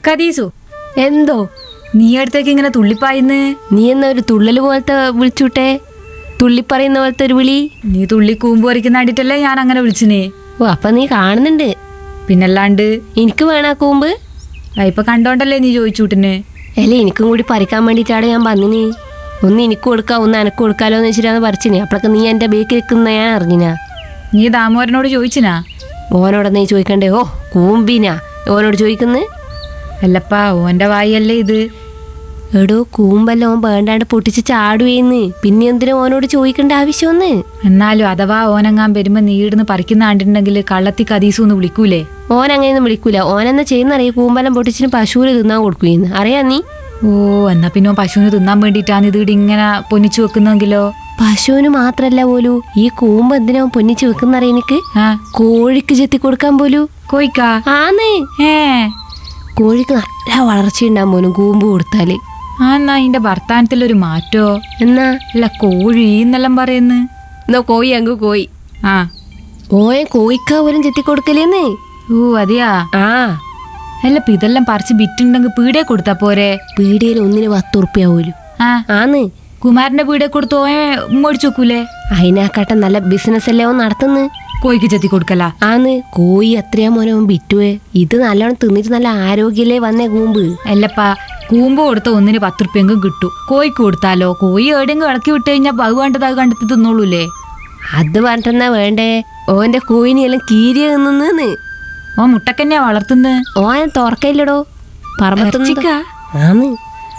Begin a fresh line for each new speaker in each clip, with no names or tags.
കദീസു,
എന്തോ
നീ അടുത്തേക്ക് ഇങ്ങനെ തുള്ളിപ്പായിന്ന്?
നീ എന്നാ ഒരു തുള്ളല് പോലത്തെ വിളിച്ചുട്ടെ, തുള്ളിപ്പറയുന്ന പോലത്തെ ഒരു വിളി.
നീ തുള്ളി കൂമ്പ് പറിക്കുന്ന കണ്ടിട്ടല്ലേ ഞാൻ അങ്ങനെ വിളിച്ചിനെ.
ഓ, അപ്പൊ നീ കാണുന്നുണ്ട്.
പിന്നല്ലാണ്ട്
എനിക്ക് വേണാ കൂമ്പ്?
ഇപ്പൊ കണ്ടോണ്ടല്ലേ നീ ചോദിച്ചൂട്ടിന്.
അല്ലേ, എനിക്കും കൂടി പറിക്കാൻ വേണ്ടിയിട്ടാണ് ഞാൻ വന്നിന്. ഒന്ന് എനിക്ക് കൊടുക്കാം, ഒന്ന് എനക്ക് കൊടുക്കാലോ എന്ന് വെച്ചിട്ടാണ് പറിച്ചിന്. അപ്പോഴൊക്കെ നീ എൻ്റെ ബേക്കിൽ നിൽക്കുന്ന ഞാൻ അറിഞ്ഞിനാ.
നീ ദാമോരനോട് ചോദിച്ചിനാ?
ഓനോട് നീ ചോദിക്കണ്ടേ? ഓ, കൂമ്പിനാ ഓനോട് ചോദിക്കുന്നത്?
അല്ലപ്പാ, ഓന്റെ വായല്ലേ ഇത്.
എടോ, കൂമ്പല്ല ഓൻ വേണ്ടാണ്ട് പൊട്ടിച്ച് ചാടുവേന്ന്. പിന്നെ എന്തിനാ ഓനോട് ചോദിക്കേണ്ട ആവശ്യമൊന്ന്?
എന്നാലും അഥവാ ഓനങ്ങാൻ വരുമ്പോ നീ ഇടുന്ന് പറിക്കുന്ന കണ്ടിട്ടുണ്ടെങ്കിൽ കള്ളത്തി കദീസു എന്ന് വിളിക്കൂലേ?
ഓൻ അങ്ങനെയൊന്നും വിളിക്കൂല. ഓനെന്നാ ചെയ്യുന്നറിയ, കൂമ്പെല്ലാം പൊട്ടിച്ചിന് പശുവിന് തിന്നാൻ കൊടുക്കുകയെന്ന് അറിയാ നീ?
ഓ, എന്നാ പിന്നെ പശുവിന് തിന്നാൻ വേണ്ടിയിട്ടാണ് ഇത് ഇവിടെ ഇങ്ങനെ പൊന്നിച്ചു വെക്കുന്നെങ്കിലോ?
പശുവിന് മാത്രല്ല പോലൂ, ഈ കൂമ്പ് എന്തിനാ പൊന്നിച്ച് വെക്കുന്നറിയ എനിക്ക്? കോഴിക്ക് ചെത്തി കൊടുക്കാൻ പോലൂ.
കോഴിക്കാ?
ആന്ന്. കോഴിക്ക് നല്ല വളർച്ചയുണ്ടാകും പോലും കൂമ്പ് കൊടുത്താല്.
എന്നാ അതിന്റെ വർത്താനത്തിലൊരു മാറ്റോ?
എന്നാ
അല്ല, കോഴി എന്നെല്ലാം പറയുന്നു.
എന്നാ കോഴി അങ്ങ് കോഴി. ഓയെ കോഴിക്കാ പോലും ചെത്തി കൊടുക്കലേന്ന്.
ഓ, അതെയാ? അല്ല, ഇപ്പൊ ഇതെല്ലാം പറിച്ച് വിറ്റുണ്ടെങ്കിൽ പീടിയെ കൊടുത്താ പോരെ?
പീടിയയിൽ ഒന്നിന് 10 ഉറുപ്പ്യ പോലും. ആന്ന്.
കുമാരന്റെ പീടിയെ കൊടുത്ത് മേടിച്ചു വെക്കൂലേ?
അതിനാക്കാട്ടെ നല്ല ബിസിനസ് അല്ലേ ഓൻ നടത്തുന്നു.
കോഴിക്ക് ചെത്തി കൊടുക്കല?
ആന്ന്. കോഴി എത്രയാ മോനെ ഓൻ വിറ്റുവേ. ഇത് നല്ലോണം തിന്നിട്ട് നല്ല ആരോഗ്യല്ലേ വന്നേ കൂമ്പ്.
അല്ലപ്പാ, കൂമ്പ് കൊടുത്ത ഒന്നിന് 10 ഉറുപ്പ്യെങ്കിലും കിട്ടും. കോഴിക്ക് കൊടുത്താലോ? കോഴി എവിടെയെങ്കിലും ഇളക്കി വിട്ട് കഴിഞ്ഞാൽ ബഹു വേണ്ടത് അത് കണ്ടെത്തി തിന്നോളൂലേ?
അത് പറഞ്ഞിട്ടെന്നാ വേണ്ടേ? ഓന്റെ കോഴിനെല്ലാം കീരിയ തിന്നുന്ന്.
ഓ, മുട്ടക്കന്നെയാ വളർത്തുന്നത്?
ഓൻ തുറക്കയില്ലടോ, പറമ്പത്ത്. ആന്ന്.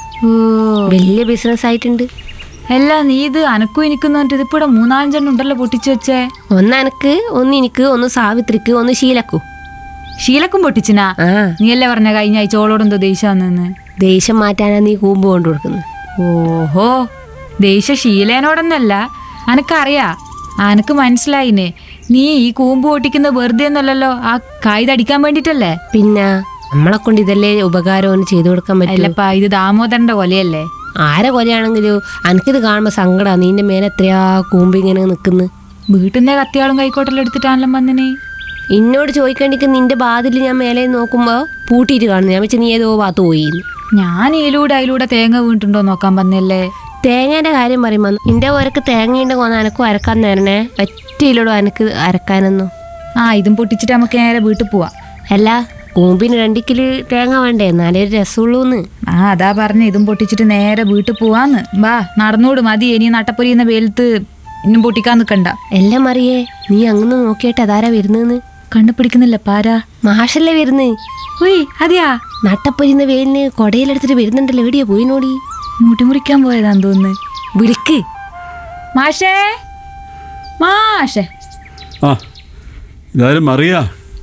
വലിയ ബിസിനസ് ആയിട്ടുണ്ട്.
അല്ല, നീ ഇത് അനക്കും എനിക്കും പറഞ്ഞിട്ട് ഇതിപ്പോ 3-4 ഉണ്ടല്ലോ പൊട്ടിച്ചു വെച്ചേ.
ഒന്ന് അനക്ക്, ഒന്ന് എനിക്ക്, ഒന്ന് സാവിത്രിക്ക്, ഒന്ന് ശീലക്കും.
ശീലക്കും പൊട്ടിച്ചിനാ? നീ അല്ലേ പറഞ്ഞ കഴിഞ്ഞ ആഴ്ച ഓളോടെന്തോ ദേഷ്യാന്ന്.
ദേഷ്യം മാറ്റാനാ നീ കൂമ്പ് കൊണ്ടു കൊടുക്കുന്നത്?
ഓഹോ, ദേഷ്യ ശീലേനോടൊന്നല്ല, അനക്കറിയാ, അനക്ക് മനസ്സിലായിനെ. നീ ഈ കൂമ്പ് പൊട്ടിക്കുന്ന വെറുതെ ഒന്നല്ലല്ലോ, ആ കായ്തടിക്കാൻ വേണ്ടിട്ടല്ലേ?
പിന്നെ നമ്മളെ കൊണ്ട് ഇതല്ലേ ഉപകാരം ചെയ്തു കൊടുക്കാൻ
പറ്റില്ലപ്പാ. ഇത് ദാമോദരന്റെ കൊലയല്ലേ?
ആരെ കൊലയാണെങ്കിലും എനിക്കിത് കാണുമ്പോ സങ്കടാ. നീന്റെ മേലെ എത്രയാ കൂമ്പ് ഇങ്ങനെ നിക്കുന്നു.
വീട്ടിന്റെ കത്തിയാളും കൈക്കോട്ടെല്ലാം എടുത്തിട്ടാണല്ലോ വന്നിന്.
എന്നോട് ചോദിക്കണ്ടിക്ക് നിന്റെ ബാതിൽ ഞാൻ മേലെ നോക്കുമ്പോ പൂട്ടിയിട്ട് കാണുന്നു. ഞാൻ വെച്ച് നീ ഏതോ ഭാഗത്ത് പോയിന്ന്.
ഞാൻ അതിലൂടെ തേങ്ങ വീണിട്ടുണ്ടോ നോക്കാൻ വന്നല്ലേ.
തേങ്ങേന്റെ കാര്യം പറയുമ്പോ നിന്റെ ഓരക്ക് തേങ്ങയുടെ കൊന്ന് എനക്കും അരക്കാൻ നേരണേ. ഒറ്റയിലൂടെ എനക്ക് അരക്കാനൊന്നും.
ഇതും പൊട്ടിച്ചിട്ട് നമുക്ക് നേരെ വീട്ടിൽ പോവാ.
അല്ല, കൂമ്പിന് 2 കിലോ തേങ്ങ വേണ്ടേ, എന്നാലേ ഒരു രസമുള്ളൂന്ന്.
അതാ പറഞ്ഞ, ഇതും പൊട്ടിച്ചിട്ട് നേരെ വീട്ടിൽ പോവാന്ന്. വാ, നടന്നോട് മതി. ഇനി നട്ടപ്പൊരിയുന്ന വെയിലത്ത് ഇന്നും പൊട്ടിക്കാൻ നിക്കണ്ട.
എല്ലാം അറിയേ. നീ അങ്ങനെ നോക്കിയിട്ട് അതാരാ വരുന്നെന്ന്
കണ്ടുപിടിക്കുന്നില്ല. പാരാ?
മാഷല്ലേ വരുന്നേ.
ഉയ്, അതെയാ?
നട്ടപ്പൊരിയുന്ന വെയിലിന് കൊടയിലെടുത്തിട്ട് വരുന്നുണ്ടല്ലോ. എവിടെയാ പോയി നോടി?
മുടി മുറിക്കാൻ പോയതാന്ന് തോന്നുന്നു.
വിളിക്ക്.
മാഷേ, മാഷേ.
ഇതാരും അറിയാ?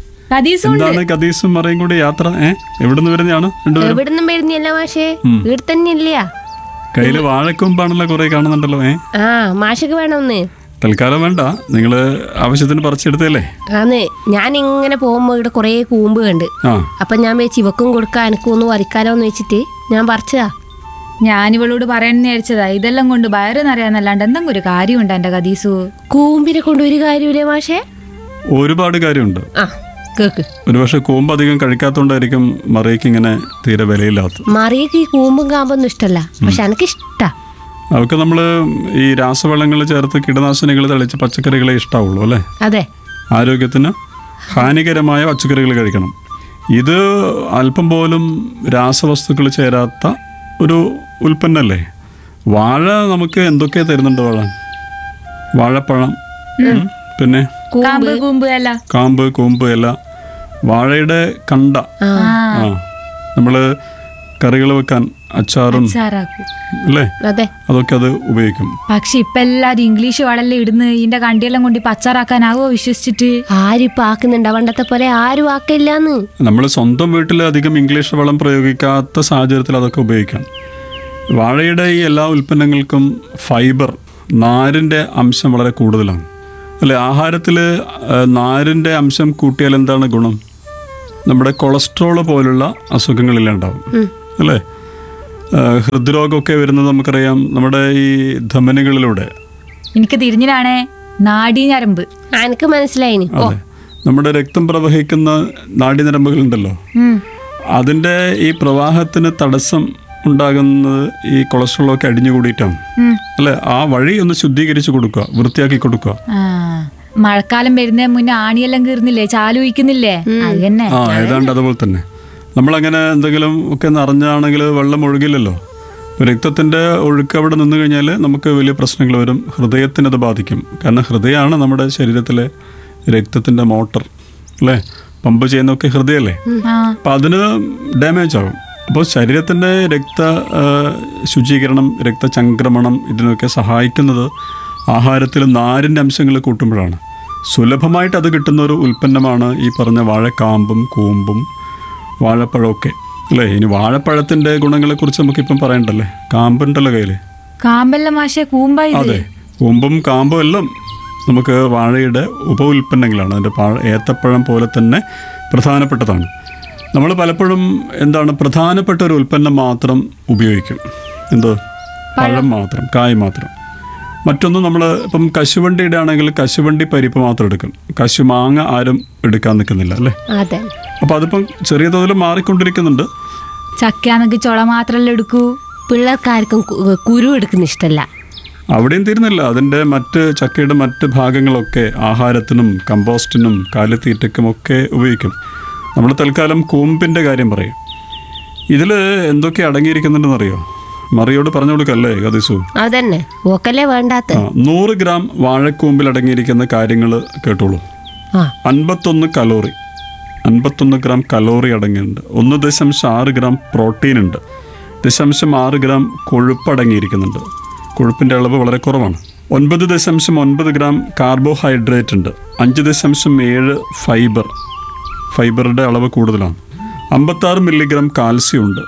കദീസും
മറിയും കൂടി യാത്ര. എവിടുന്ന് വരുന്നതാണ്?
എവിടുന്നും വരുന്നില്ല മാഷേ, വീട് തന്നെ ഇല്ല.
കയ്യില് വാഴക്കൊമ്പാണല്ലോ കുറെ കാണുന്നുണ്ടല്ലോ.
മാഷക്ക് വേണമെന്ന്.
തൽക്കാലം വേണ്ട, നിങ്ങള് ആവശ്യത്തിന് പറിച്ചെടുത്തല്ലേ?
ഞാൻ ഇങ്ങനെ പോകുമ്പോ ഇവിടെ കൊറേ കൂമ്പ് കണ്ട്. അപ്പൊ ഞാൻ വെച്ച് ഇവക്കും കൊടുക്കാൻ എനിക്കും ഒന്ന് വറിക്കാലോന്ന് വെച്ചിട്ട് ഞാൻ പറിച്ചതാ.
ഞാനിവളോട് പറയാൻ വിചാരിച്ചതാ. ഇതെല്ലാം കൊണ്ട് വയറുന്നറിയാന്നല്ലാണ്ട് എന്തെങ്കിലും ഒരു കാര്യമുണ്ട് എന്റെ കദീസു?
കൂമ്പിനെ കൊണ്ട് ഒരു കാര്യമില്ലേ മാഷേ?
ഒരുപാട് കാര്യമുണ്ട്. ഒരുപക്ഷെ കൂമ്പ് അധികം കഴിക്കാത്തോണ്ടായിരിക്കും മറിയക്ക് ഇങ്ങനെ തീരെ വിലയില്ലാത്ത.
മറിയക്ക് ഈ കൂമ്പും കാമ്പൊന്നും ഇഷ്ടല്ല, പക്ഷെ എനിക്ക് ഇഷ്ടാ.
അവർക്ക് നമ്മള് ഈ രാസവളങ്ങൾ ചേർത്ത് കീടനാശിനികൾ തളിച്ച പച്ചക്കറികളെ ഇഷ്ടാവുള്ളൂ അല്ലേ?
അതെ.
ആരോഗ്യത്തിന് ഹാനികരമായ പച്ചക്കറികൾ കഴിക്കണം. ഇത് അല്പം പോലും രാസവസ്തുക്കൾ ചേരാത്ത ഒരു ഉൽപ്പന്നല്ലേ. വാഴ നമുക്ക് എന്തൊക്കെ തരുന്നുണ്ട്? വാഴപ്പഴം, പിന്നെ കാമ്പ്, കൂമ്പ്, ഇല, വാഴയുടെ കണ്ട. നമ്മള് കറികൾ വെക്കാൻ, അച്ചാറും അല്ലേ, അതൊക്കെ അത് ഉപയോഗിക്കും.
പക്ഷെ ഇപ്പൊ എല്ലാരും ഇംഗ്ലീഷ് വളല്ലേ ഇടുന്ന്. ഇതിന്റെ കണ്ടിയെല്ലാം കൊണ്ട് ഇപ്പൊ അച്ചാറാക്കാനാവോ വിശ്വസിച്ചിട്ട്?
ആരിപ്പോ ആക്കുന്നുണ്ട്? പണ്ടത്തെ പോലെ ആരും ആക്കില്ലാന്ന്.
നമ്മള് സ്വന്തം വീട്ടിൽ അധികം ഇംഗ്ലീഷ് വളം പ്രയോഗിക്കാത്ത സാഹചര്യത്തിൽ അതൊക്കെ ഉപയോഗിക്കാം. വാഴയുടെ ഈ എല്ലാ ഉൽപ്പന്നങ്ങൾക്കും ഫൈബർ, നാരിന്റെ അംശം വളരെ കൂടുതലാണ് അല്ലേ? ആഹാരത്തിൽ നാരിന്റെ അംശം കൂട്ടിയാൽ എന്താണ് ഗുണം? നമ്മുടെ കൊളസ്ട്രോള് പോലുള്ള അസുഖങ്ങളിലുണ്ടാവും അല്ലേ? ഹൃദ്രോഗമൊക്കെ വരുന്നത് നമുക്കറിയാം നമ്മുടെ ഈ ധമനികളിലൂടെ.
എനിക്ക് തിരിഞ്ഞിനാണേ നാഡീഞരമ്പ്.
എനിക്ക് മനസ്സിലായി.
അതെ, നമ്മുടെ രക്തം പ്രവഹിക്കുന്ന നാഡീഞരമ്പുകളുണ്ടല്ലോ, അതിൻ്റെ ഈ പ്രവാഹത്തിന് തടസ്സം ഉണ്ടാകുന്നത് ഈ കൊളസ്ട്രോളൊക്കെ അടിഞ്ഞുകൂടിയിട്ടാണ്. അല്ലെ, ആ വഴി ഒന്ന് ശുദ്ധീകരിച്ച് കൊടുക്കുക, വൃത്തിയാക്കി കൊടുക്കുക.
ആ മഴക്കാലം വരുന്നതിന് മുന്നേ ആണിയെല്ലാം കീറുന്നില്ലേ, ചാലു ഒഴിക്കുന്നില്ലേ, അത് തന്നെ.
ഏതാണ്ട് അതുപോലെ തന്നെ നമ്മളങ്ങനെ എന്തെങ്കിലും ഒക്കെ നിറഞ്ഞാണെങ്കിൽ വെള്ളം ഒഴുകില്ലല്ലോ. രക്തത്തിൻ്റെ ഒഴുക്ക് അവിടെ നിന്ന് കഴിഞ്ഞാൽ നമുക്ക് വലിയ പ്രശ്നങ്ങൾ വരും. ഹൃദയത്തിനത് ബാധിക്കും. കാരണം ഹൃദയമാണ് നമ്മുടെ ശരീരത്തിലെ രക്തത്തിൻ്റെ മോട്ടർ, അല്ലേ? പമ്പ് ചെയ്യുന്നതൊക്കെ ഹൃദയമല്ലേ. അപ്പം അതിന് ഡാമേജ് ആകും. അപ്പോൾ ശരീരത്തിൻ്റെ ശുചീകരണം, രക്തചംക്രമണം ഇതിനൊക്കെ സഹായിക്കുന്നത് ആഹാരത്തിൽ നാരിൻ്റെ അംശങ്ങൾ കൂട്ടുമ്പോഴാണ്. സുലഭമായിട്ട് അത് കിട്ടുന്ന ഒരു ഉൽപ്പന്നമാണ് ഈ പറഞ്ഞ വാഴക്കാമ്പും കൂമ്പും വാഴപ്പഴമൊക്കെ, അല്ലേ? ഇനി വാഴപ്പഴത്തിൻ്റെ ഗുണങ്ങളെക്കുറിച്ച് നമുക്കിപ്പം പറയണ്ടല്ലേ. കാമ്പുണ്ടല്ലോ കയ്യിൽ.
കാമ്പെല്ലാം മാഷേ കൂമ്പായി.
അതെ, കൂമ്പും കാമ്പും എല്ലാം നമുക്ക് വാഴയുടെ ഉപ ഉൽപ്പന്നങ്ങളാണ്. അതിൻ്റെ ഏത്തപ്പഴം പോലെ തന്നെ പ്രധാനപ്പെട്ടതാണ്. നമ്മൾ പലപ്പോഴും എന്താണ്, പ്രധാനപ്പെട്ട ഒരു ഉൽപ്പന്നം മാത്രം ഉപയോഗിക്കും. എന്തോ, പഴം മാത്രം, കായ് മാത്രം. മറ്റൊന്നും നമ്മൾ ഇപ്പം കശുവണ്ടിയുടെ ആണെങ്കിൽ കശുവണ്ടി പരിപ്പ് മാത്രം എടുക്കും. കശുമാങ്ങ ആരും എടുക്കാൻ നിൽക്കുന്നില്ല, അല്ലേ?
അതെ.
അപ്പം അതിപ്പം ചെറിയ തോതിൽ മാറിക്കൊണ്ടിരിക്കുന്നുണ്ട്.
ചക്കയാണെങ്കിൽ ചുള മാത്രമല്ലേ എടുക്കൂ.
പിള്ളേർക്കാർക്കും കുരു എടുക്കുന്ന ഇഷ്ടമല്ല.
അവിടെയും തീരുന്നില്ല. അതിൻ്റെ ചക്കയുടെ മറ്റ് ഭാഗങ്ങളൊക്കെ ആഹാരത്തിനും കമ്പോസ്റ്റിനും കാലിത്തീറ്റയ്ക്കും ഒക്കെ ഉപയോഗിക്കും. നമ്മൾ തൽക്കാലം കൂമ്പിൻ്റെ കാര്യം പറയും. ഇതിൽ എന്തൊക്കെ അടങ്ങിയിരിക്കുന്നുണ്ടെന്നറിയോ? മറിയോട് പറഞ്ഞു കൊടുക്കല്ലേ കദീസു?
അതന്നെ ഓക്കല്ലേ വേണ്ടാത്ത.
100 ഗ്രാം വാഴക്കൂമ്പിൽ അടങ്ങിയിരിക്കുന്ന കാര്യങ്ങൾ കേട്ടോളൂ. 51 കലോറി, 51 ഗ്രാം കലോറി അടങ്ങിയിട്ടുണ്ട്. 1.6 ഗ്രാം പ്രോട്ടീൻ ഉണ്ട്. 0.6 ഗ്രാം കൊഴുപ്പ് അടങ്ങിയിരിക്കുന്നുണ്ട്. കൊഴുപ്പിൻ്റെ അളവ് വളരെ കുറവാണ്. 9.9 ഗ്രാം കാർബോഹൈഡ്രേറ്റ് ഉണ്ട്. 5.7 ഫൈബറുടെ അളവ് കൂടുതലാണ്. 56 മില്ലിഗ്രാം കാൽസ്യം ഉണ്ട്.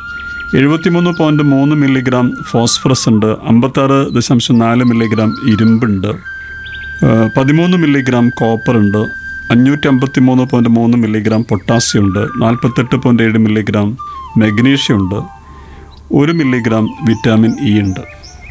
73.3 മില്ലിഗ്രാം ഫോസ്ഫറസ് ഉണ്ട്. 56.4 മില്ലിഗ്രാം ഇരുമ്പുണ്ട്. 13 മില്ലിഗ്രാം കോപ്പർ ഉണ്ട്. 553.3 മില്ലിഗ്രാം പൊട്ടാസ്യം ഉണ്ട്. 48.7 മില്ലിഗ്രാം മഗ്നീഷ്യം ഉണ്ട്. 1 മില്ലിഗ്രാം വിറ്റാമിൻ ഇ ഉണ്ട്.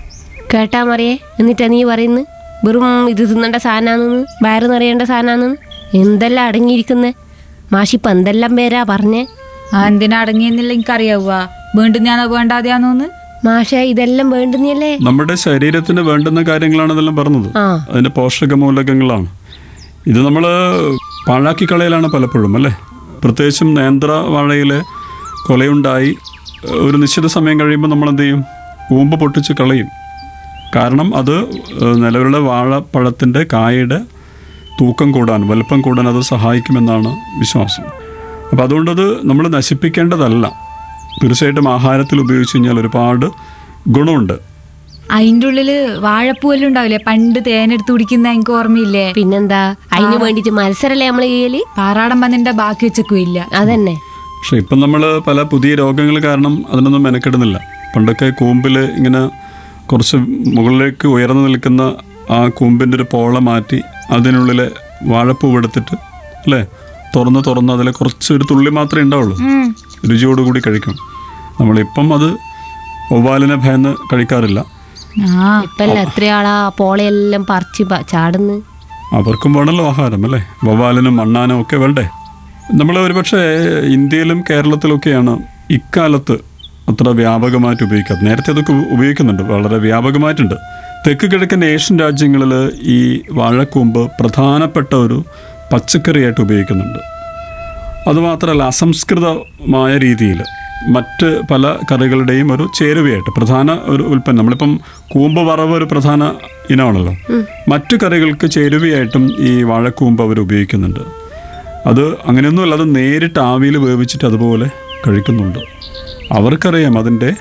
കേട്ടാ മറിയേ, എന്നിട്ടാ നീ പറയുന്നു വെറും ഇത് തിന്നേണ്ട സാധനമാണെന്ന്, വയറ് നിറയേണ്ട സാധനമാണെന്ന്? എന്തെല്ലാം അടങ്ങിയിരിക്കുന്നേ മാഷിപ്പം, എന്തെല്ലാം പേരാ പറഞ്ഞേ?
എന്തിനാ അടങ്ങിയെന്നില്ല എനിക്കറിയാവുക. വേണ്ടുന്നാണോ വേണ്ടാതെയാണോന്ന്?
മാഷ ഇതെല്ലാം വേണ്ടുന്നല്ലേ?
നമ്മുടെ ശരീരത്തിന് വേണ്ടുന്ന കാര്യങ്ങളാണ് ഇതെല്ലാം പറഞ്ഞത്. അതിൻ്റെ പോഷക മൂലകങ്ങളാണ്. ഇത് നമ്മൾ പാഴാക്കി കളയലാണ് പലപ്പോഴും, അല്ലേ? പ്രത്യേകിച്ചും നേന്ത്ര വാഴയിൽ കൊലയുണ്ടായി ഒരു നിശ്ചിത സമയം കഴിയുമ്പോൾ നമ്മൾ എന്ത് ചെയ്യും? കൂമ്പ് പൊട്ടിച്ച് കളയും. കാരണം അത് നിലവിലുള്ള വാഴപ്പഴത്തിൻ്റെ കായയുടെ തൂക്കം കൂടാൻ, വലുപ്പം കൂടാൻ അത് സഹായിക്കുമെന്നാണ് വിശ്വാസം. അപ്പോൾ അതുകൊണ്ടത് നമ്മൾ നശിപ്പിക്കേണ്ടതല്ല. തീർച്ചയായിട്ടും ആഹാരത്തിൽ ഉപയോഗിച്ച് കഴിഞ്ഞാൽ ഒരുപാട് ഗുണമുണ്ട്.
അതിൻ്റെ ഉള്ളില് വാഴപ്പൂവെല്ലാം ഉണ്ടാവില്ലേ, പണ്ട് തേനെടുത്ത് കുടിക്കുന്ന എനിക്ക് ഓർമ്മയില്ലേ?
പിന്നെന്താ, അതിന് വേണ്ടിട്ട് മത്സരല്ലേ നമ്മള് ചെയ്യല്?
പാറാടൻ പന്നിന്റെ ബാക്കി വെച്ചേക്കും ഇല്ല.
അതന്നെ.
പക്ഷെ ഇപ്പം നമ്മൾ പല പുതിയ രോഗങ്ങൾ കാരണം അതിനൊന്നും മെനക്കെടുന്നില്ല. പണ്ടൊക്കെ കൂമ്പിൽ ഇങ്ങനെ കുറച്ച് മുകളിലേക്ക് ഉയർന്നു നിൽക്കുന്ന ആ കൂമ്പിൻ്റെ ഒരു പോള മാറ്റി അതിനുള്ളിലെ വാഴപ്പൂവ് എടുത്തിട്ട്, അല്ലേ, തുറന്ന് അതിൽ കുറച്ചൊരു തുള്ളി മാത്രമേ ഉണ്ടാവുള്ളൂ. രുചിയോടുകൂടി കഴിക്കും. നമ്മളിപ്പം അത് ഒവ്വാലിനെ ഭയന്ന് കഴിക്കാറില്ല.
ഇപ്പല്ല എത്രയാളാ പോളയെല്ലാം പറിച്ച് ചാടുന്നു.
അവർക്കും വേണമല്ലോ ആഹാരം, അല്ലേ? വവ്വാലിനും മണ്ണാനും ഒക്കെ വേണ്ടേ? നമ്മൾ ഒരുപക്ഷെ ഇന്ത്യയിലും കേരളത്തിലൊക്കെയാണ് ഇക്കാലത്ത് അത്ര വ്യാപകമായിട്ട് ഉപയോഗിക്കാറ്. നേരത്തെ അതൊക്കെ ഉപയോഗിക്കുന്നുണ്ട്, വളരെ വ്യാപകമായിട്ടുണ്ട്. തെക്ക് കിഴക്കൻ ഏഷ്യൻ രാജ്യങ്ങളിൽ ഈ വാഴക്കൂമ്പ് പ്രധാനപ്പെട്ട ഒരു പച്ചക്കറിയായിട്ട് ഉപയോഗിക്കുന്നുണ്ട്. അതുമാത്രമല്ല, അസംസ്കൃതമായ രീതിയിൽ മറ്റ് പല കറികളുടെയും ഒരു ചേരുവയായിട്ട് പ്രധാന ഒരു ഉൽപ്പന്നം. നമ്മളിപ്പം കൂമ്പ് വറവ് ഒരു പ്രധാന ഇനമാണല്ലോ. മറ്റു കറികൾക്ക് ചേരുവയായിട്ടും ഈ വാഴക്കൂമ്പ് അവർ ഉപയോഗിക്കുന്നുണ്ട്. അത് അങ്ങനെയൊന്നുമല്ല, അത് നേരിട്ട് ആവിയിൽ വേവിച്ചിട്ട് അതുപോലെ കഴിക്കുന്നുണ്ട്. അവർക്കറിയാം അതിൻ്റെ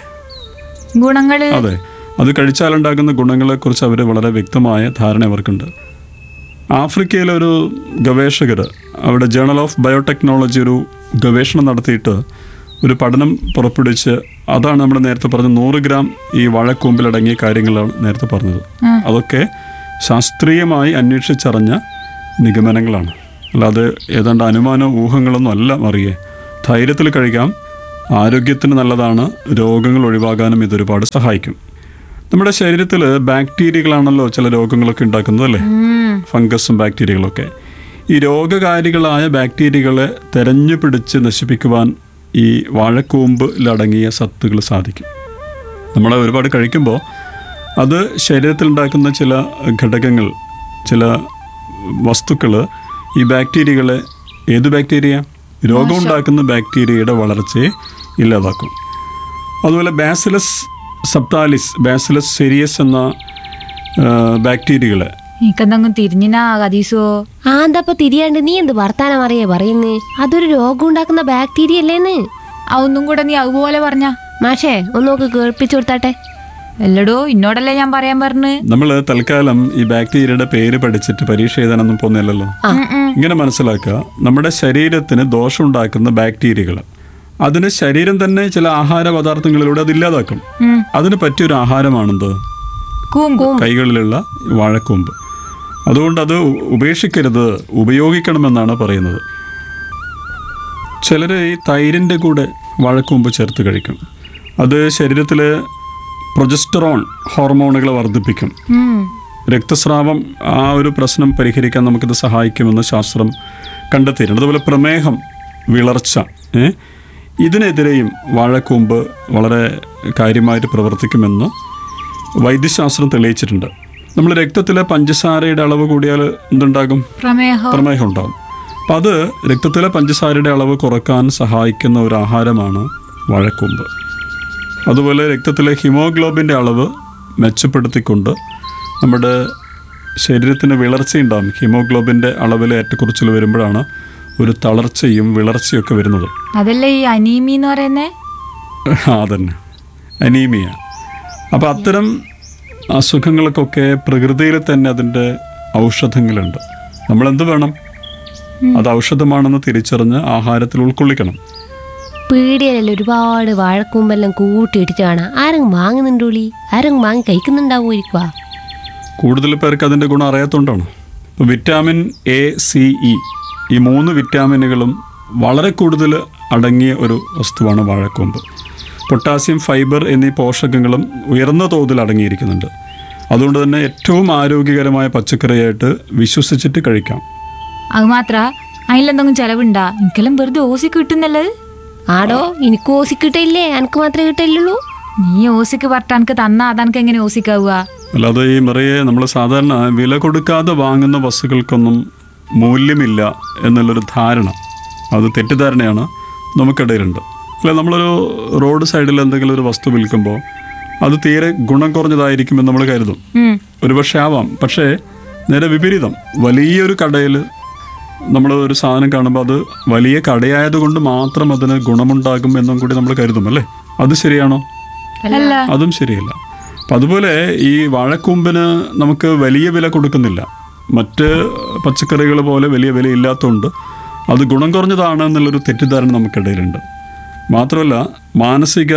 ഗുണങ്ങൾ.
അതെ, അത് കഴിച്ചാലുണ്ടാകുന്ന ഗുണങ്ങളെക്കുറിച്ച് അവർ വളരെ വ്യക്തമായ ധാരണ അവർക്കുണ്ട്. ആഫ്രിക്കയിലെ ഒരു ഗവേഷകർ അവിടെ ജേണൽ ഓഫ് ബയോടെക്നോളജി ഒരു ഗവേഷണം നടത്തിയിട്ട് ഒരു പഠനം പുറപ്പെടുവിച്ച്, അതാണ് നമ്മൾ നേരത്തെ പറഞ്ഞ 100 ഗ്രാം ഈ വാഴക്കൂമ്പിലടങ്ങിയ കാര്യങ്ങളാണ് നേരത്തെ പറഞ്ഞത്. അതൊക്കെ ശാസ്ത്രീയമായി അന്വേഷിച്ചറിഞ്ഞ നിഗമനങ്ങളാണ്. അല്ലാതെ ഏതാണ്ട് അനുമാനവും ഊഹങ്ങളൊന്നും അല്ല മറിയേ. ധൈര്യത്തിൽ കഴിക്കാം, ആരോഗ്യത്തിന് നല്ലതാണ്, രോഗങ്ങൾ ഒഴിവാകാനും ഇതൊരുപാട് സഹായിക്കും. നമ്മുടെ ശരീരത്തിൽ ബാക്ടീരിയകളാണല്ലോ ചില രോഗങ്ങളൊക്കെ ഉണ്ടാക്കുന്നത്, അല്ലേ? ഫംഗസും ബാക്ടീരിയകളൊക്കെ. ഈ രോഗകാരികളായ ബാക്ടീരിയകളെ തെരഞ്ഞു പിടിച്ച് നശിപ്പിക്കുവാൻ ഈ വാഴക്കൂമ്പിലടങ്ങിയ സത്തുകൾ സാധിക്കും. നമ്മൾ ഒരുപാട് കഴിക്കുമ്പോൾ അത് ശരീരത്തിലുണ്ടാക്കുന്ന ചില ഘടകങ്ങൾ, ചില വസ്തുക്കൾ ഈ ബാക്ടീരിയകളെ, ഏത് ബാക്ടീരിയ? രോഗമുണ്ടാക്കുന്ന ബാക്ടീരിയയുടെ വളർച്ചയെ ഇല്ലാതാക്കും. അതുപോലെ ബാസിലസ് സബ്താലിസ്, ബാസിലസ് സെരിയസ് എന്ന ബാക്ടീരിയകളെ
എനിക്കെന്തെങ്കിലും തിരിഞ്ഞിനാ കതീസോ?
ആന്തപ്പ തിരിയാണ്ട് നീ എന്ത് വർത്താനം അറിയേ പറയുന്നേ? അതൊരു രോഗം ഉണ്ടാക്കുന്ന ബാക്ടീരിയ അല്ലേന്ന്.
ഒന്നും കൂടെ നീ അതുപോലെ പറഞ്ഞ
മാഷേ ഒന്നോക്ക് കേൾപ്പിച്ചു കൊടുത്താട്ടെ.
എല്ലടോ, ഇന്നോടല്ലേ ഞാൻ പറയാൻ പറഞ്ഞു.
നമ്മൾ തൽക്കാലം ഈ ബാക്ടീരിയയുടെ പേര് പഠിച്ചിട്ട് പരീക്ഷ എഴുതാനൊന്നും പോകുന്നില്ലല്ലോ. ഇങ്ങനെ മനസ്സിലാക്കുക, നമ്മുടെ ശരീരത്തിന് ദോഷം ഉണ്ടാക്കുന്ന ബാക്ടീരിയകൾ, അതിന് ശരീരം തന്നെ ചില ആഹാര പദാർത്ഥങ്ങളിലൂടെ അത് ഇല്ലാതാക്കും. അതിന് പറ്റിയൊരു ആഹാരമാണെന്ത്? കൈകളിലുള്ള വാഴക്കൂമ്പ്. അതുകൊണ്ട് അത് ഉപേക്ഷിക്കരുത്, ഉപയോഗിക്കണമെന്നാണ് പറയുന്നത്. ചിലർ ഈ തൈരിൻ്റെ കൂടെ വാഴക്കൂമ്പ് ചേർത്ത് കഴിക്കും. അത് ശരീരത്തിലെ പ്രൊജസ്റ്ററോൺ ഹോർമോണുകളെ വർദ്ധിപ്പിക്കും. രക്തസ്രാവം, ആ ഒരു പ്രശ്നം പരിഹരിക്കാൻ നമുക്കിത് സഹായിക്കുമെന്ന് ശാസ്ത്രം കണ്ടെത്തിയിട്ടുണ്ട്. അതുപോലെ പ്രമേഹം, വിളർച്ച, ഇതിനെതിരെയും വാഴക്കൂമ്പ് വളരെ കാര്യമായിട്ട് പ്രവർത്തിക്കുമെന്ന് വൈദ്യശാസ്ത്രം തെളിയിച്ചിട്ടുണ്ട്. നമ്മൾ രക്തത്തിലെ പഞ്ചസാരയുടെ അളവ് കൂടിയാൽ എന്തുണ്ടാകും? പ്രമേഹം ഉണ്ടാകും. അപ്പം അത് രക്തത്തിലെ പഞ്ചസാരയുടെ അളവ് കുറക്കാൻ സഹായിക്കുന്ന ഒരു ആഹാരമാണ് വാഴക്കൂമ്പ്. അതുപോലെ രക്തത്തിലെ ഹിമോഗ്ലോബിൻ്റെ അളവ് മെച്ചപ്പെടുത്തിക്കൊണ്ട് നമ്മുടെ ശരീരത്തിന് വിളർച്ചയുണ്ടാകും. ഹിമോഗ്ലോബിൻ്റെ അളവിൽ ഏറ്റക്കുറച്ചിൽ വരുമ്പോഴാണ് ഒരു തളർച്ചയും വിളർച്ചയൊക്കെ വരുന്നത്.
അതല്ലേ ഈ അനീമി എന്ന് പറയുന്നേ?
അതന്നെ, അനീമിയ. അപ്പോൾ അത്തരം അസുഖങ്ങൾക്കൊക്കെ പ്രകൃതിയിൽ തന്നെ അതിൻ്റെ ഔഷധങ്ങളുണ്ട്. നമ്മളെന്ത് വേണം? അത് ഔഷധമാണെന്ന് തിരിച്ചറിഞ്ഞ് ആഹാരത്തിൽ ഉൾക്കൊള്ളിക്കണം.
പീടിയല്ലേ ഒരുപാട് വാഴക്കൂമ്പെല്ലാം കൂട്ടിയിട്ടിട്ട് കാണാം. ആരെങ്കിലും വാങ്ങുന്നുണ്ടോളി? ആരെങ്കിലും വാങ്ങി കഴിക്കുന്നുണ്ടാവുമായിരിക്കുക.
കൂടുതൽ പേർക്ക് അതിൻ്റെ ഗുണം അറിയാത്തതുകൊണ്ടാണ്. ഇപ്പോൾ വിറ്റാമിൻ എ, സി, ഇ, ഈ 3 വിറ്റാമിനുകളും വളരെ കൂടുതൽ അടങ്ങിയ ഒരു വസ്തുവാണ് വാഴക്കൂമ്പ്. പൊട്ടാസ്യം, ഫൈബർ എന്നീ പോഷകങ്ങളും ഉയർന്ന തോതിൽ അടങ്ങിയിരിക്കുന്നുണ്ട്. അതുകൊണ്ട് തന്നെ ഏറ്റവും ആരോഗ്യകരമായ പച്ചക്കറിയായിട്ട് വിശ്വസിച്ചിട്ട് കഴിക്കാം.
അത് മാത്ര അതിലെന്തെങ്കിലും ചെലവുണ്ടാ? എനിക്കെല്ലാം വെറുതെ ഓസി കിട്ടുന്നല്ലത്.
ആടോ, എനിക്ക് ഓസി കിട്ടില്ലേ? എനിക്ക് മാത്രമേ കിട്ടില്ലുള്ളൂ.
നീ ഓസിക്ക് പറഞ്ഞ എനിക്ക് തന്നാ അതെനിക്ക് എങ്ങനെ ഓസിക്കാവുക?
അല്ലാതെ ഈ മറിയെ നമ്മൾ സാധാരണ വില കൊടുക്കാതെ വാങ്ങുന്ന വസ്തുക്കൾക്കൊന്നും മൂല്യമില്ല എന്നുള്ളൊരു ധാരണ, അത് തെറ്റിദ്ധാരണയാണ് നമുക്കിടയിലുണ്ട്. അല്ല, നമ്മളൊരു റോഡ് സൈഡിൽ എന്തെങ്കിലും ഒരു വസ്തു വിൽക്കുമ്പോൾ അത് തീരെ ഗുണം കുറഞ്ഞതായിരിക്കുമെന്ന് നമ്മൾ കരുതും. ഒരുപക്ഷെ ആവാം. പക്ഷേ നേരെ വിപരീതം, വലിയൊരു കടയിൽ നമ്മൾ ഒരു സാധനം കാണുമ്പോൾ അത് വലിയ കടയായതുകൊണ്ട് മാത്രം അതിന് ഗുണമുണ്ടാകും എന്നും കൂടി നമ്മൾ കരുതും, അല്ലേ? അത് ശരിയാണോ?
അല്ല,
അതും ശരിയല്ല. അപ്പം അതുപോലെ ഈ വാഴക്കൂമ്പിന് നമുക്ക് വലിയ വില കൊടുക്കുന്നില്ല. മറ്റ് പച്ചക്കറികൾ പോലെ വലിയ വിലയില്ലാത്തതുകൊണ്ട് അത് ഗുണം കുറഞ്ഞതാണ് എന്നുള്ളൊരു തെറ്റിദ്ധാരണ നമുക്കിടയിലുണ്ട്. മാത്രമല്ല, മാനസിക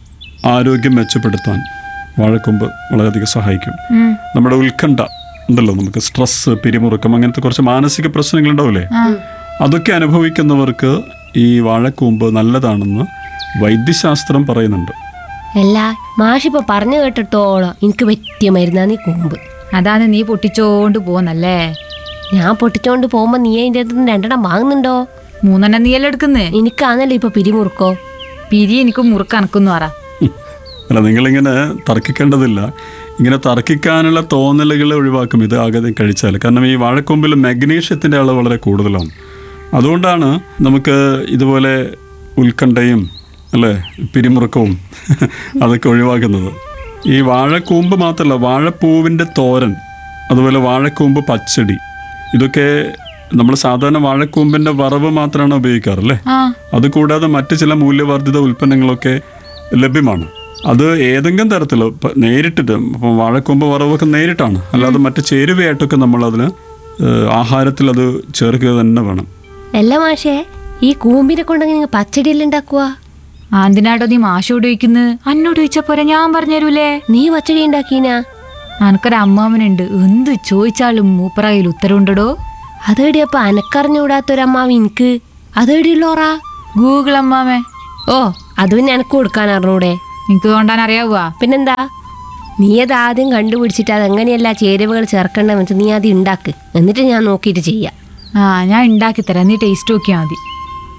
ആരോഗ്യം മെച്ചപ്പെടുത്താൻ വാഴക്കൂമ്പ് വളരെയധികം സഹായിക്കും. നമ്മുടെ ഉത്കണ്ഠ ഉണ്ടല്ലോ, നമുക്ക് സ്ട്രെസ്, പിരിമുറുക്കം, അങ്ങനത്തെ കുറച്ച് മാനസിക പ്രശ്നങ്ങളുണ്ടാവില്ലേ, അതൊക്കെ അനുഭവിക്കുന്നവർക്ക് ഈ വാഴക്കൂമ്പ് നല്ലതാണെന്ന് വൈദ്യശാസ്ത്രം പറയുന്നുണ്ട്.
അല്ല, മാഷിപ്പോ പറഞ്ഞു കേട്ടിട്ടോളം എനിക്ക് പറ്റിയ മരുന്നാണ് ഈ കൂമ്പ്.
അതാണ് നീ പൊട്ടിച്ചോണ്ട് പോന്നല്ലേ?
ഞാൻ പൊട്ടിച്ചോണ്ട് പോകുമ്പോ നീ അതിൻ്റെ അടുത്ത് 2 വാങ്ങുന്നുണ്ടോ?
3 നീയല്ലേ എടുക്കുന്നേ?
എനിക്കാന്നല്ലോ ഇപ്പൊ പിരിമുറുക്കോ?
പിരി എനിക്ക് മുറുക്ക അനക്കുന്നു പറ.
അല്ല, നിങ്ങളിങ്ങനെ തർക്കിക്കേണ്ടതില്ല. ഇങ്ങനെ തർക്കിക്കാനുള്ള തോന്നലുകൾ ഒഴിവാക്കും ഇത് ആകെ കഴിച്ചാൽ. കാരണം ഈ വാഴക്കൊമ്പിൽ മഗ്നീഷ്യത്തിൻ്റെ അളവ് വളരെ കൂടുതലാണ്. അതുകൊണ്ടാണ് നമുക്ക് ഇതുപോലെ ഉത്കണ്ഠയും അല്ലേ പിരിമുറുക്കവും അതൊക്കെ ഒഴിവാക്കുന്നത്. ഈ വാഴക്കൂമ്പ് മാത്രമല്ല, വാഴപ്പൂവിൻ്റെ തോരൻ, അതുപോലെ വാഴക്കൂമ്പ് പച്ചടി, ഇതൊക്കെ നമ്മൾ സാധാരണ വാഴക്കൂമ്പിൻ്റെ വറവ് മാത്രമാണ് ഉപയോഗിക്കാറല്ലേ. അതുകൂടാതെ മറ്റ് ചില മൂല്യവർദ്ധിത ഉൽപ്പന്നങ്ങളൊക്കെ ലഭ്യമാണ്. അത് ഏതെങ്കിലും തരത്തിൽ നേരിട്ടിട്ട്, ഇപ്പം വാഴക്കൂമ്പ് വറവൊക്കെ നേരിട്ടാണ്, അല്ലാതെ മറ്റ് ചേരുവയായിട്ടൊക്കെ നമ്മളതിന് ആഹാരത്തിൽ അത് ചേർക്കുക തന്നെ വേണം.
അല്ല മാഷേ, ഈ കൂമ്പിനെ കൊണ്ടെങ്കിൽ നിങ്ങൾ പച്ചടിയെല്ലാം ഉണ്ടാക്കുക?
എന്തിനാട്ടോ നീ മാഷോട് ചോദിക്കുന്നത്? അന്നോട് ചോദിച്ചാ പോരാ, ഞാൻ പറഞ്ഞുതരൂലേ.
നീ പച്ചടി ഉണ്ടാക്കീനാ?
എനക്കൊരു അമ്മാവനുണ്ട്, എന്ത് ചോദിച്ചാലും മൂപ്പറയിൽ ഉത്തരവുണ്ടോ.
അതേടിയപ്പോ അനക്കറിഞ്ഞുകൂടാത്തൊരമ്മാവ് എനിക്ക് അതേടിയുള്ളോറാ?
ഗൂഗിൾ അമ്മാവേ.
ഓ, അത് പിന്നെ എനക്ക് കൊടുക്കാൻ അറിഞ്ഞൂടെ?
എനിക്ക് തോണ്ടാൻ അറിയാവുക?
പിന്നെന്താ, നീ അത് ആദ്യം കണ്ടുപിടിച്ചിട്ട് അതെങ്ങനെയല്ല ചേരുവകൾ ചേർക്കേണ്ടതെന്ന് വെച്ചാൽ നീ ആദ്യം ഉണ്ടാക്ക്, എന്നിട്ട് ഞാൻ നോക്കിയിട്ട് ചെയ്യാം.
ഞാൻ ഉണ്ടാക്കി തരാം, നീ ടേസ്റ്റ് നോക്കിയാൽ മതി.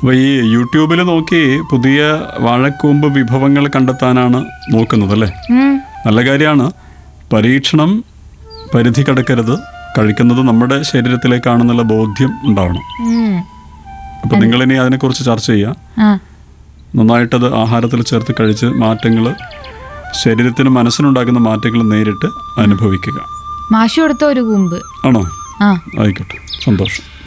അപ്പോൾ ഈ യൂട്യൂബിൽ നോക്കി പുതിയ വാഴക്കൂമ്പ് വിഭവങ്ങൾ കണ്ടെത്താനാണ് നോക്കുന്നത് അല്ലേ?
ഉം.
നല്ല കാര്യമാണ്. പരീക്ഷണം പരിധി കടക്കരുത്. കഴിക്കുന്നത് നമ്മുടെ ശരീരത്തിലേക്കാണെന്നുള്ള ബോധ്യം ഉണ്ടാവണം.
ഉം.
അപ്പോൾ നിങ്ങളിനി അതിനെക്കുറിച്ച് ചർച്ച ചെയ്യുക.
ആ
നന്നായിട്ടത് ആഹാരത്തിൽ ചേർത്ത് കഴിച്ച് മാറ്റങ്ങൾ, ശരീരത്തിനും മനസ്സിനുണ്ടാക്കുന്ന മാറ്റങ്ങൾ നേരിട്ട് അനുഭവിക്കുക.
മാഷു കൊടുത്ത ഒരു കൂമ്പ്.
ആണോ?
ആ
ആയിക്കോട്ടെ, സന്തോഷം.